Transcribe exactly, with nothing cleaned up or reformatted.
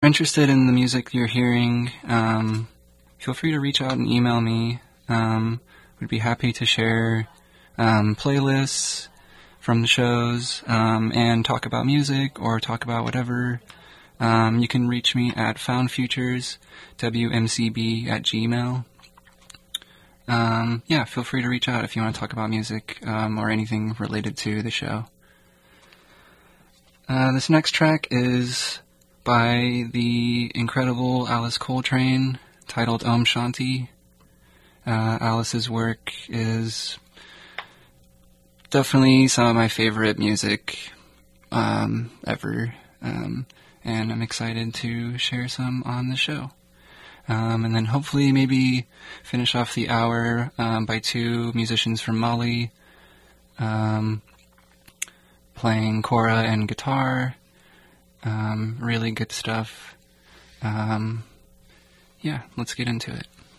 you're interested in the music you're hearing, um, feel free to reach out and email me. Um, we'd be happy to share um, playlists from the shows um, and talk about music or talk about whatever. Um, you can reach me at foundfutures, W M C B at gmail. Um, yeah, feel free to reach out if you want to talk about music um, or anything related to the show. Uh, this next track is by the incredible Alice Coltrane, titled Om Shanti. Uh, Alice's work is definitely some of my favorite music um, ever, um, and I'm excited to share some on the show. Um, and then hopefully maybe finish off the hour um, by two musicians from Mali, um, playing kora and guitar. Um, really good stuff. Um, yeah, let's get into it.